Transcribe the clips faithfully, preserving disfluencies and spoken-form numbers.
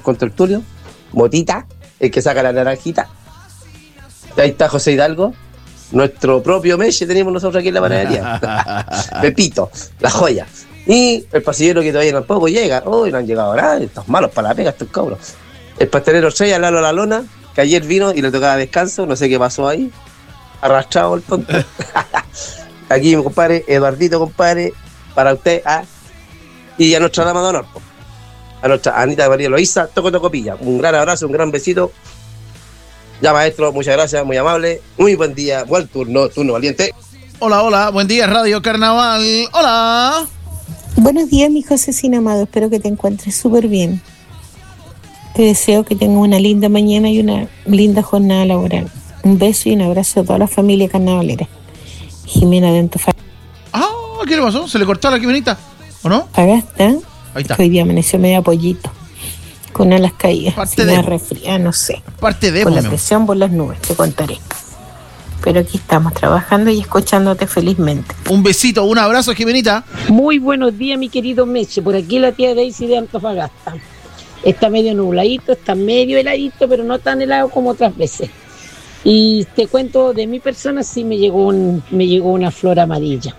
contertulio, Motita, el que saca la naranjita. Ahí está José Hidalgo, nuestro propio Meche tenemos nosotros aquí en la panadería. Pepito, la joya. Y el pasillero que todavía tampoco llega. Uy, no han llegado nada, estos malos para la pega, estos cabros. El pastelero Estrella, Lalo La Lona, que ayer vino y le tocaba descanso, no sé qué pasó ahí. Arrastrado el tonto. Aquí mi compadre, Eduardito, compadre, para usted, ah. Y a nuestra dama de honor, po. A nuestra Anita María Loíza, toco toco pilla. Un gran abrazo, un gran besito. Ya, maestro, muchas gracias, muy amable. Muy buen día, buen turno, turno valiente. Hola, hola, buen día, Radio Carnaval. Hola. Buenos días, mi Josecina amado, espero que te encuentres súper bien. Te deseo que tengas una linda mañana y una linda jornada laboral. Un beso y un abrazo a toda la familia carnavalera. Jimena de Antofagasta. Ah, ¿qué le pasó? ¿Se le cortó a la Jimenita? ¿O no? Antofagasta. Ahí está. Hoy día amaneció medio pollito, con alas caídas. Parte si de. me resfría, no sé. Parte de. Con la bueno. presión por las nubes, te contaré. Pero aquí estamos trabajando y escuchándote felizmente. Un besito, un abrazo, Jimenita. Muy buenos días, mi querido Meche. Por aquí la tía Daisy de Antofagasta. Está medio nubladito, está medio heladito, pero no tan helado como otras veces. Y te cuento de mi persona, sí me llegó, un, me llegó una flor amarilla.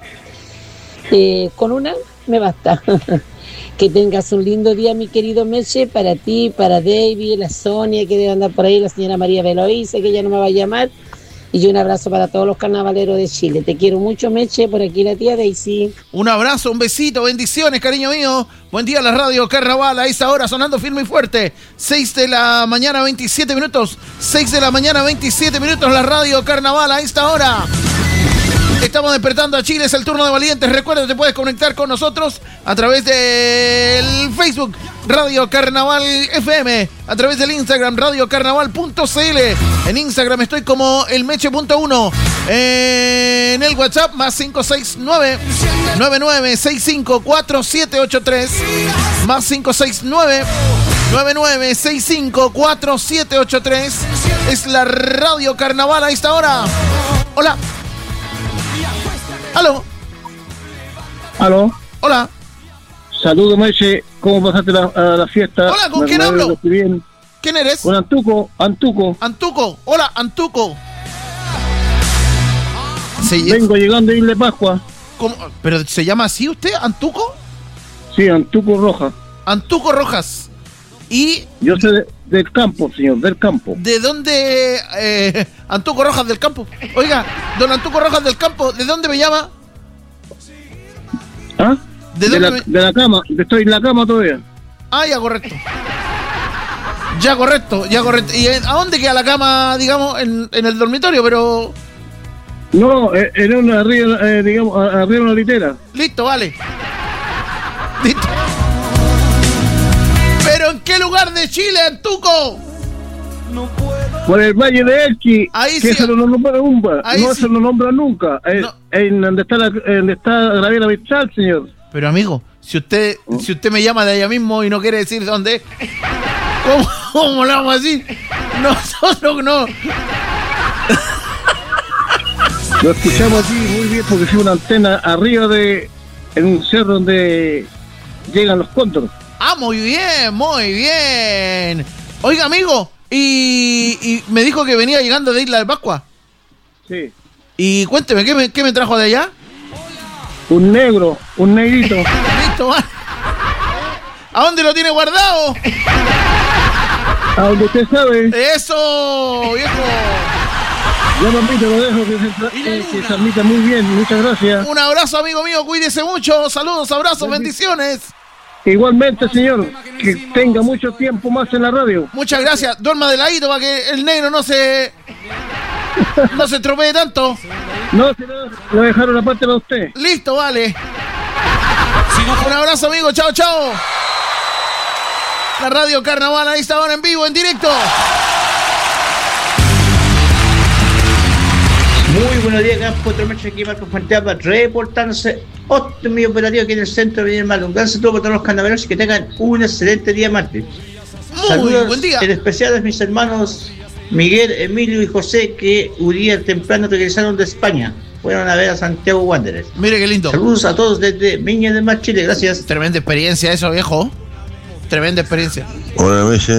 Eh, con una me basta. Que tengas un lindo día, mi querido Meche, para ti, para David, la Sonia, que debe andar por ahí, la señora María Veloiza, que ella no me va a llamar. Y un abrazo para todos los carnavaleros de Chile. Te quiero mucho, Meche, por aquí la tía Daisy. Un abrazo, un besito, bendiciones, cariño mío. Buen día a la Radio Carnaval, a esta hora sonando firme y fuerte. seis de la mañana, veintisiete minutos. seis de la mañana, veintisiete minutos, la Radio Carnaval a esta hora. Estamos despertando a Chile, es el turno de valientes. Recuerda, te puedes conectar con nosotros a través del Facebook Radio Carnaval F M, a través del Instagram Radio Carnaval punto c l. En Instagram estoy como el Meche punto uno. En el WhatsApp más cinco seis nueve, nueve nueve seis cinco cuatro siete ocho tres. Más cinco seis nueve, nueve nueve seis cinco cuatro siete ocho tres. Es la Radio Carnaval a esta hora. Hola. ¿Aló? ¿Aló? Hola. Saludos, Meche. ¿Cómo pasaste la, a la fiesta? Hola, ¿con Me quién hablo? Bien. ¿Quién eres? Con Antuco, Antuco. Antuco. Hola, Antuco. Se Vengo llegando de Isla Pascua. ¿Cómo? ¿Pero se llama así usted? ¿Antuco? Sí, Antuco Rojas. Antuco Rojas. Y... Yo soy de, del campo, señor, del campo. ¿De dónde? Eh, Antuco Rojas del campo. Oiga, don Antuco Rojas del campo, ¿de dónde me llama? ¿Ah? ¿De, de, dónde la, me... de la cama, estoy en la cama todavía. Ah, ya, correcto. Ya, correcto, ya, correcto. ¿Y a dónde queda la cama, digamos, en, en el dormitorio? Pero... No, en una arriba, eh, digamos, arriba de una litera. Listo, vale. Listo. ¿Pero en qué lugar de Chile, Antuco? Por el Valle de Elqui, ahí que sí. se lo nombra nunca. Ahí no sí. se lo nombra nunca. Eh, No. En donde está la, en donde está Gabriela Mistral, señor. Pero amigo, si usted ¿Oh? si usted me llama de allá mismo y no quiere decir dónde, ¿cómo, cómo le vamos a decir? Nosotros no. Lo escuchamos aquí muy bien porque es una antena arriba de en un cerro donde llegan los cóndores. Ah, muy bien, muy bien. Oiga, amigo, y, y me dijo que venía llegando de Isla de Pascua. Sí. Y cuénteme, ¿qué me, qué me trajo de allá? Un negro, un negrito. Listo, man. ¿A dónde lo tiene guardado? A donde usted sabe. ¡Eso, viejo! Ya, papito, lo dejo que se, eh, que se transmita muy bien. Muchas gracias. Un abrazo, amigo mío. Cuídese mucho. Saludos, abrazos, bendiciones. Igualmente, señor. Que tenga mucho tiempo más en la radio. Muchas gracias. Duerma de ladito para que el negro no se... no se estropee tanto. No, si no, lo dejaron aparte para usted. Listo, vale. Un abrazo, amigo. Chao, chao. La Radio Carnaval ahí está ahora en vivo, en directo. Muy buenos días, Campo Tromecho, aquí Marco Fuentealba, reportándose óptimo operativo aquí en el centro de Viña. Un gran saludo para todos los carnavaleros y que tengan un excelente día martes. Muy Saludos buen día. en especial a mis hermanos Miguel, Emilio y José, que un día temprano regresaron de España. Fueron a ver a Santiago Wanderers. Mire qué lindo. Saludos a todos desde Viña del Mar, Chile. Gracias. Tremenda experiencia eso, viejo. Tremenda experiencia. Hola, Meche.